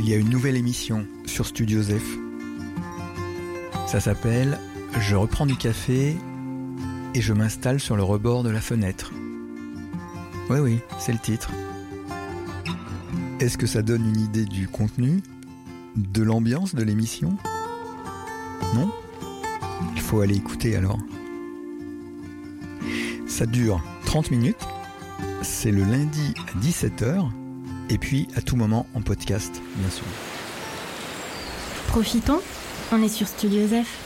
Il y a une nouvelle émission sur Studio Zef. Ça s'appelle « Je reprends du café et je m'installe sur le rebord de la fenêtre ». Oui, c'est le titre. Est-ce que ça donne une idée du contenu, de l'ambiance de l'émission ? Non ? Il faut aller écouter alors. Ça dure 30 minutes, c'est le lundi à 17h, et puis à tout moment en podcast, bien sûr. Profitons, on est sur Studio Zef.